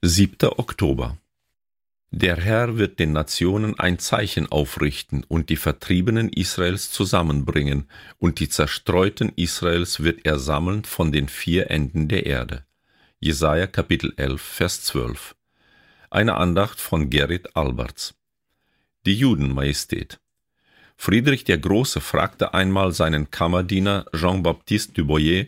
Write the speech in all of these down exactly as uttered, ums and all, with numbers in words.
siebter Oktober. Der Herr wird den Nationen ein Zeichen aufrichten und die Vertriebenen Israels zusammenbringen, und die Zerstreuten Israels wird er sammeln von den vier Enden der Erde. Jesaja Kapitel elf, Vers zwölf. Eine Andacht von Gerrit Alberts. Die Juden, Majestät. Friedrich der Große fragte einmal seinen Kammerdiener Jean-Baptiste du Boyer: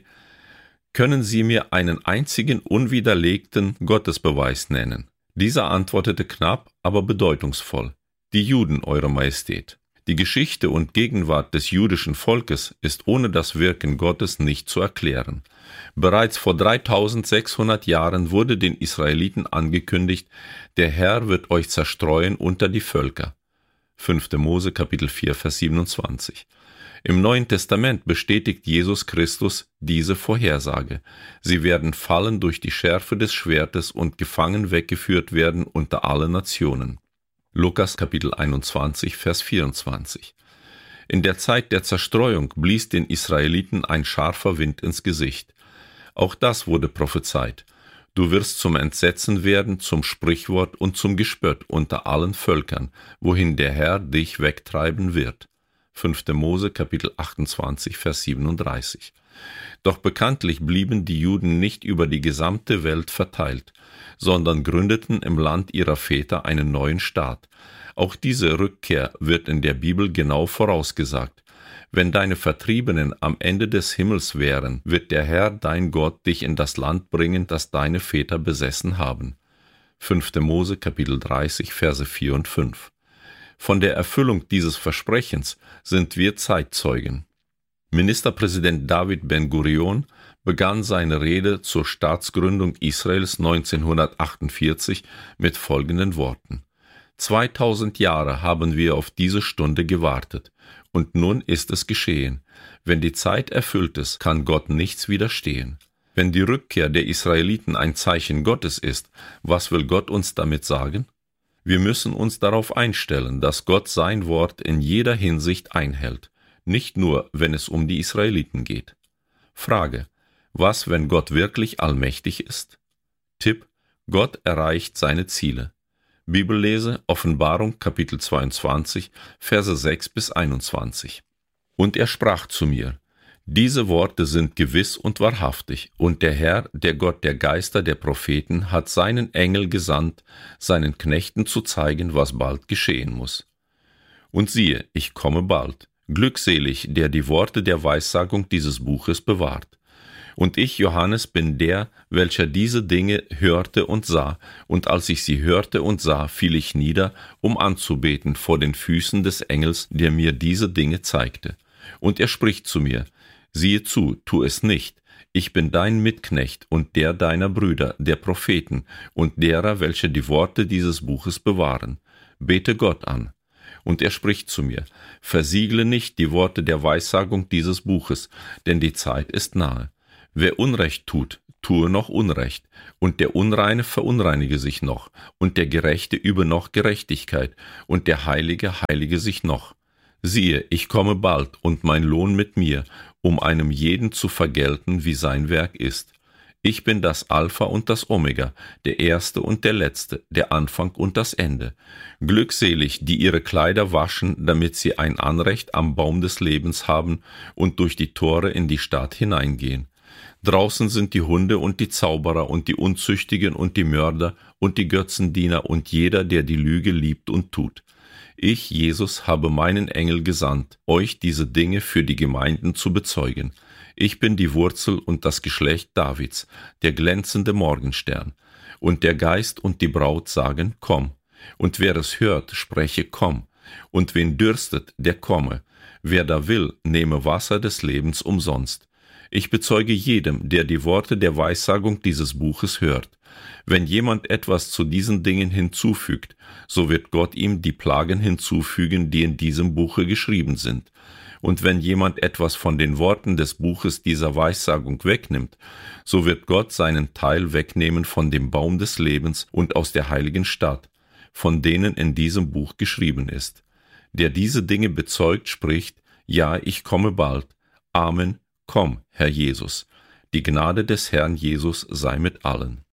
Können Sie mir einen einzigen unwiderlegten Gottesbeweis nennen? Dieser antwortete knapp, aber bedeutungsvoll: Die Juden, Eure Majestät. Die Geschichte und Gegenwart des jüdischen Volkes ist ohne das Wirken Gottes nicht zu erklären. Bereits vor dreitausendsechshundert Jahren wurde den Israeliten angekündigt: Der Herr wird euch zerstreuen unter die Völker. fünfter Mose Kapitel vier, Vers siebenundzwanzig. Im Neuen Testament bestätigt Jesus Christus diese Vorhersage. Sie werden fallen durch die Schärfe des Schwertes und gefangen weggeführt werden unter alle Nationen. Lukas Kapitel einundzwanzig, Vers vierundzwanzig. In der Zeit der Zerstreuung blies den Israeliten ein scharfer Wind ins Gesicht. Auch das wurde prophezeit. Du wirst zum Entsetzen werden, zum Sprichwort und zum Gespött unter allen Völkern, wohin der Herr dich wegtreiben wird. fünfter Mose Kapitel achtundzwanzig, Vers siebenunddreißig. Doch bekanntlich blieben die Juden nicht über die gesamte Welt verteilt, sondern gründeten im Land ihrer Väter einen neuen Staat. Auch diese Rückkehr wird in der Bibel genau vorausgesagt. Wenn deine Vertriebenen am Ende des Himmels wären, wird der Herr, dein Gott, dich in das Land bringen, das deine Väter besessen haben. fünfter Mose Kapitel dreißig, Verse vier und fünf. Von der Erfüllung dieses Versprechens sind wir Zeitzeugen. Ministerpräsident David Ben-Gurion begann seine Rede zur Staatsgründung Israels neunzehnhundertachtundvierzig mit folgenden Worten: Zweitausend Jahre haben wir auf diese Stunde gewartet, und nun ist es geschehen. Wenn die Zeit erfüllt ist, kann Gott nichts widerstehen. Wenn die Rückkehr der Israeliten ein Zeichen Gottes ist, was will Gott uns damit sagen? Wir müssen uns darauf einstellen, dass Gott sein Wort in jeder Hinsicht einhält, nicht nur, wenn es um die Israeliten geht. Frage: Was, wenn Gott wirklich allmächtig ist? Tipp: Gott erreicht seine Ziele. Bibellese: Offenbarung Kapitel zweiundzwanzig, Verse sechs bis einundzwanzig. Und er sprach zu mir: Diese Worte sind gewiss und wahrhaftig, und der Herr, der Gott der Geister der Propheten, hat seinen Engel gesandt, seinen Knechten zu zeigen, was bald geschehen muss. Und siehe, ich komme bald. Glückselig, der die Worte der Weissagung dieses Buches bewahrt. Und ich, Johannes, bin der, welcher diese Dinge hörte und sah, und als ich sie hörte und sah, fiel ich nieder, um anzubeten vor den Füßen des Engels, der mir diese Dinge zeigte. Und er spricht zu mir: Siehe zu, tu es nicht. Ich bin dein Mitknecht und der deiner Brüder, der Propheten, und derer, welche die Worte dieses Buches bewahren. Bete Gott an. Und er spricht zu mir: Versiegle nicht die Worte der Weissagung dieses Buches, denn die Zeit ist nahe. Wer Unrecht tut, tue noch Unrecht, und der Unreine verunreinige sich noch, und der Gerechte übe noch Gerechtigkeit, und der Heilige heilige sich noch. Siehe, ich komme bald, und mein Lohn mit mir, um einem jeden zu vergelten, wie sein Werk ist. Ich bin das Alpha und das Omega, der Erste und der Letzte, der Anfang und das Ende. Glückselig, die ihre Kleider waschen, damit sie ein Anrecht am Baum des Lebens haben und durch die Tore in die Stadt hineingehen. Draußen sind die Hunde und die Zauberer und die Unzüchtigen und die Mörder und die Götzendiener und jeder, der die Lüge liebt und tut. Ich, Jesus, habe meinen Engel gesandt, euch diese Dinge für die Gemeinden zu bezeugen. Ich bin die Wurzel und das Geschlecht Davids, der glänzende Morgenstern. Und der Geist und die Braut sagen: Komm. Und wer es hört, spreche: Komm. Und wen dürstet, der komme. Wer da will, nehme Wasser des Lebens umsonst. Ich bezeuge jedem, der die Worte der Weissagung dieses Buches hört. Wenn jemand etwas zu diesen Dingen hinzufügt, so wird Gott ihm die Plagen hinzufügen, die in diesem Buche geschrieben sind. Und wenn jemand etwas von den Worten des Buches dieser Weissagung wegnimmt, so wird Gott seinen Teil wegnehmen von dem Baum des Lebens und aus der heiligen Stadt, von denen in diesem Buch geschrieben ist. Der diese Dinge bezeugt, spricht: Ja, ich komme bald. Amen. Komm, Herr Jesus. Die Gnade des Herrn Jesus sei mit allen.